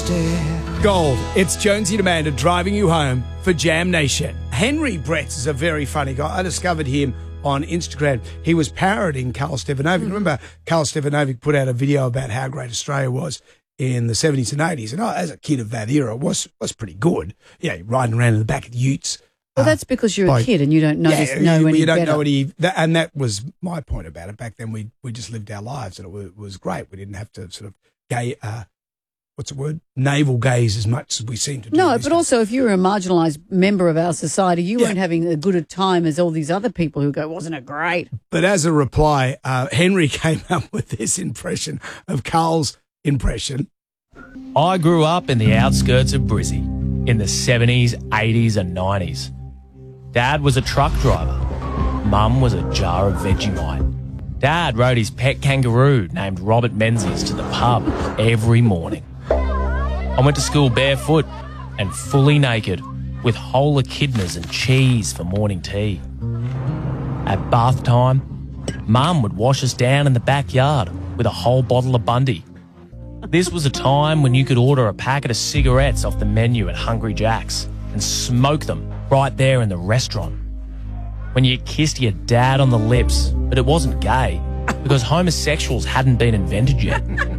instead. Gold. It's Jonesy and Amanda driving you home for Jam Nation. Henry Bretts is a very funny guy. I discovered him on Instagram. He was parodying Carl Stefanovic. Remember, Carl Stefanovic put out a video about how great Australia was in the 70s and 80s. And I, as a kid of that era, was pretty good. Yeah, riding around in the back of the utes. Well, that's because you're a kid and you don't know any you don't better. know any, and that was my point about it. Back then, we just lived our lives, and it was great. We didn't have to sort of navel gaze as much as we seem to do. No, but also if you're a marginalised member of our society, you weren't having as good a time as all these other people who go, wasn't it great? But as a reply, Henry came up with this impression of Carl's impression. I grew up in the outskirts of Brizzy in the 70s, 80s and 90s. Dad was a truck driver. Mum was a jar of Vegemite. Dad rode his pet kangaroo named Robert Menzies to the pub every morning. I went to school barefoot and fully naked with whole echidnas and cheese for morning tea. At bath time, Mum would wash us down in the backyard with a whole bottle of Bundy. This was a time when you could order a packet of cigarettes off the menu at Hungry Jack's and smoke them right there in the restaurant. When you kissed your dad on the lips, but it wasn't gay because homosexuals hadn't been invented yet.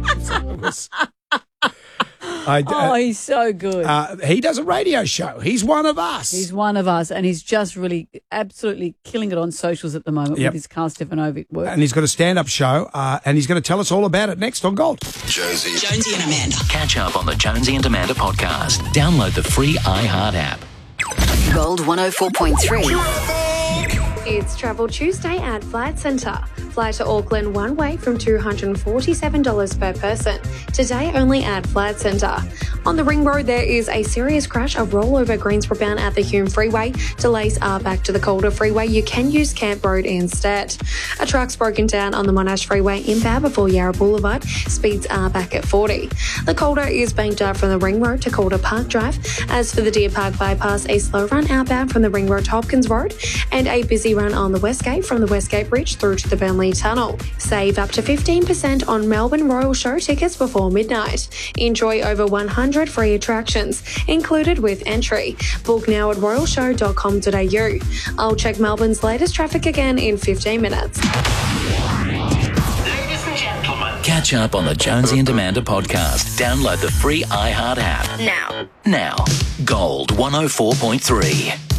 He's so good. He does a radio show. He's one of us. He's one of us, and he's just really absolutely killing it on socials at the moment with his Carl Stefanovic work. And he's got a stand-up show, and he's going to tell us all about it next on Gold. Jonesy and Amanda. Catch up on the Jonesy and Amanda podcast. Download the free iHeart app. Gold 104.3. It's Travel Tuesday at Flight Centre. Fly to Auckland one way from $247 per person. Today only at Flight Centre. On the Ring Road, there is a serious crash of rollover Greensboro bound at the Hume Freeway. Delays are back to the Calder Freeway. You can use Camp Road instead. A truck's broken down on the Monash Freeway inbound before Yarra Boulevard. Speeds are back at 40. The Calder is banked up from the Ring Road to Calder Park Drive. As for the Deer Park bypass, a slow run outbound from the Ring Road to Hopkins Road and a busy run on the Westgate from the Westgate Bridge through to the Burnley Tunnel. Save up to 15% on Melbourne Royal Show tickets before midnight. Enjoy over 100 free attractions, included with entry. Book now at royalshow.com.au. I'll check Melbourne's latest traffic again in 15 minutes. Ladies and gentlemen. Catch up on the Jonesy and Amanda podcast. Download the free iHeart app. Now. Gold 104.3.